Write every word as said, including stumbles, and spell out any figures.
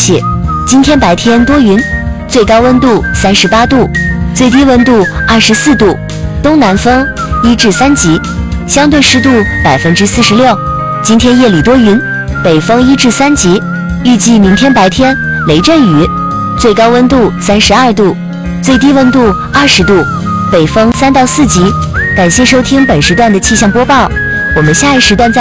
气。今天白天多云，最高温度三十八度，最低温度二十四度，东南风一至三级，相对湿度百分之四十六。今天夜里多云，北风一至三级，预计明天白天雷阵雨，最高温度三十二度，最低温度二十度，北风三到四级。感谢收听本时段的气象播报，我们下一时段再